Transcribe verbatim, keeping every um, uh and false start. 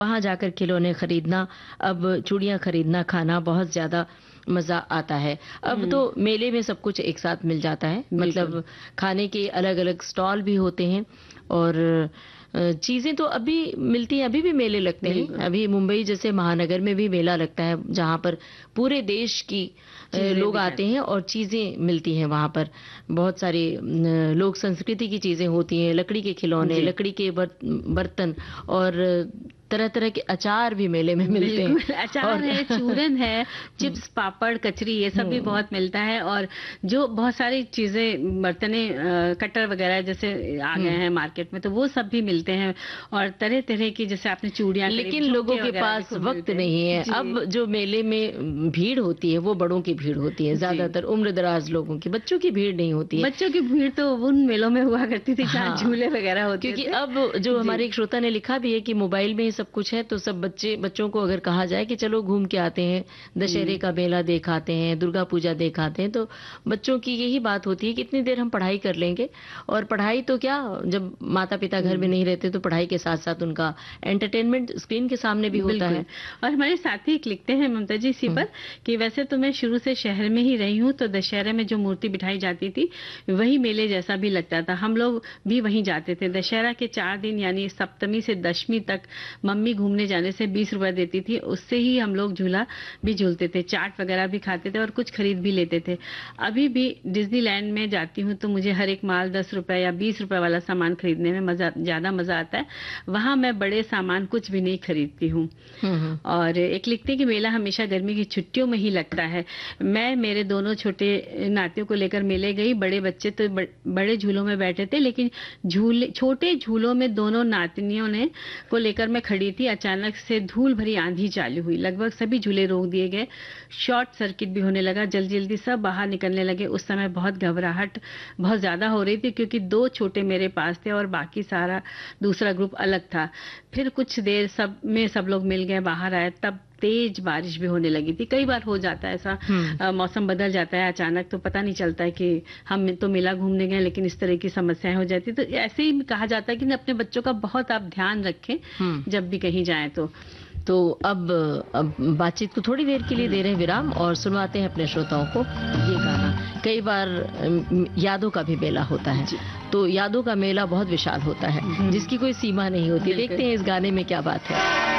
वहाँ जाकर खिलौने खरीदना, अब चूड़ियाँ खरीदना, खाना बहुत ज़्यादा मज़ा आता है। अब तो मेले में सब कुछ एक साथ मिल जाता है, मतलब खाने के अलग-अलग स्टॉल भी होते हैं और अ, चीज़ें तो अभी मिलती हैं, अभी भी मेले लगते हैं। अभी मुंबई जैसे महानगर में भी मेला लगता है, जहाँ पर पूरे देश की अ, लोग आते हैं और चीज़ें मिलती हैं वहाँ पर। बहुत सारी न, लोक संस्कृति की चीज़ें होती हैं, लकड़ी के खिलौने, लकड़ी के बर्त बर्तन और तरह-तरह के अचार भी मेले में मिलते हैं। अचार और है, चूरन है, चिप्स, पापड़, कचरी ये सब भी बहुत मिलता है और जो बहुत सारी चीज़ें बर्तने अ, कटर वगैरह जैसे आ गए हैं मार्केट में, तो वो सब भी मिलते हैं और तरह-तरह की जैसे आपने चूड़ियाँ करी, लेकिन लोगों झुमके के वगैरह भी पास खूब वक़्त मिलते हैं। नहीं है। जी। अब जो मेले में भीड़ होती है, वो बड़ों की भीड़ होती है, ज़्यादातर उम्र-दराज़ लोगों की, बच्चों की भीड़ नहीं होती है। बच्चों की भीड़ तो उन मेलों में हुआ करती थी जहाँ हाँ, झूले वगैरह होते क्योंकि थे। अब जो जी। हमारे एक श्रोता ने लिखा भी है कि मोबाइल में ही सब कुछ है, तो सब बच्चे बच्चों को अगर कहा जाए कि चलो घूम के आते हैं, दशहरे का मेला देख आते हैं, दुर्गा पूजा देख आते हैं, तो बच्चों की यही बात होती है कि इतनी देर हम पढ़ाई कर लेंगे और पढ़ाई तो क्या, जब माता-पिता घर में नहीं रहते तो पढ़ाई के साथ-साथ उनका एंटरटेनमेंट स्क्रीन के सामने भी होता है। और हमारे साथी एक लिखते हैं ममता जी इसी पर कि वैसे तो मैं शुरू से शहर में ही रही हूँ, तो दशहरे में जो मूर्ति बिठाई जाती थी वही मेले जैसा भी लगता था। हम लोग भी वहीं जाते थे। दशहरा के चार दिन यानी सप्तमी से दशमी तक मम्मी घूमने जाने से बीस रुपए देती थी, उससे ही हम लोग झूला भी झूलते थे, चाट वगैरह भी खाते थे और कुछ खरीद भी लेते थे। अभी भी डिज्नीलैंड में जाती हूँ तो मुझे हर एक माल दस रुपए या बीस रुपए वाला सामान खरीदने में मजा ज्यादा मजा आता है। वहां मैं बड़े सामान कुछ भी नहीं खरीदती हूँ। और एक लिखते कि मेला हमेशा गर्मी की छुट्टियों में ही लगता है। मैं मेरे दोनों छोटे नातियों को लेकर मेले गई। बड़े बच्चे तो बड़े झूलों में बैठे थे, लेकिन झूले छोटे झूलों में दोनों नातनियों ने को लेकर मैं खड़ी थी। अचानक से धूल भरी आंधी चालू हुई, लगभग सभी झूले रोक दिए गए, शॉर्ट सर्किट भी होने लगा, जल्दी जल्दी सब बाहर निकलने लगे। उस समय बहुत घबराहट बहुत ज्यादा हो रही थी क्योंकि दो छोटे मेरे पास थे और बाकी सारा दूसरा ग्रुप अलग था। फिर कुछ देर सब में सब लोग मिल गए, बाहर आए, तब तेज बारिश भी होने लगी थी। कई बार हो जाता है ऐसा, आ, मौसम बदल जाता है अचानक, तो पता नहीं चलता है कि हम तो मेला घूमने गए लेकिन इस तरह की समस्याएं हो जाती। तो ऐसे ही कहा जाता है कि अपने बच्चों का बहुत आप ध्यान रखें जब भी कहीं जाएं। तो तो अब अब बातचीत को थोड़ी देर के लिए दे रहे हैं विराम और सुनवाते हैं अपने श्रोताओं को ये गाना। कई बार यादों का भी मेला होता है, तो यादों का मेला बहुत विशाल होता है जिसकी कोई सीमा नहीं होती। देखते हैं इस गाने में क्या बात है।